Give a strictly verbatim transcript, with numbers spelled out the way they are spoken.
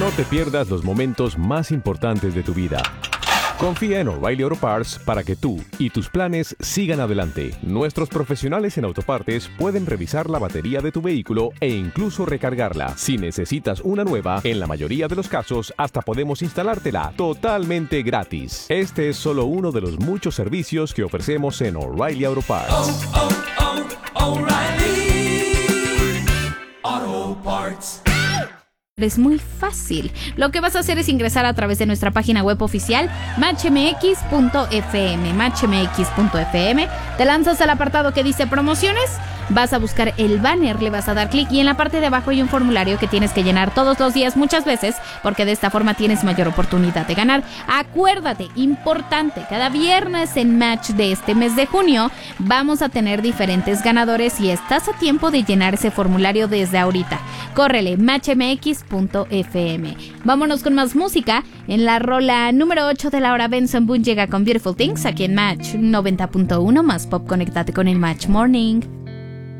No te pierdas los momentos más importantes de tu vida. Confía en O'Reilly Auto Parts para que tú y tus planes sigan adelante. Nuestros profesionales en autopartes pueden revisar la batería de tu vehículo e incluso recargarla. Si necesitas una nueva, en la mayoría de los casos hasta podemos instalártela totalmente gratis. Este es solo uno de los muchos servicios que ofrecemos en O'Reilly Auto Parts. Oh, oh, oh, O'Reilly Auto Parts. Es muy fácil. Lo que vas a hacer es ingresar a través de nuestra página web oficial match m x punto f m, match m x punto f m. Te lanzas al apartado que dice promociones, vas a buscar el banner, le vas a dar clic y en la parte de abajo hay un formulario que tienes que llenar todos los días, muchas veces, porque de esta forma tienes mayor oportunidad de ganar. Acuérdate, importante, cada viernes en Match de este mes de junio vamos a tener diferentes ganadores y estás a tiempo de llenar ese formulario desde ahorita. Córrele, match m x punto f m. Vámonos con más música. En la rola número ocho de la hora, Benson Boone llega con Beautiful Things aquí en Match noventa punto uno, más pop. Conéctate con el Match Morning.